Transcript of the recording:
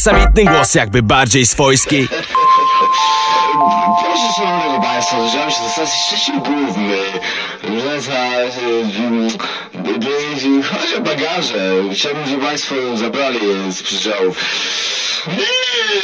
aksamitny głos, jakby bardziej swojski. Proszę szanownego państwa, zbliżamy się do stacji Szczecin-Główny. Chodzi o bagaże. Chciałbym, żeby państwo zabrali je z przyczałów.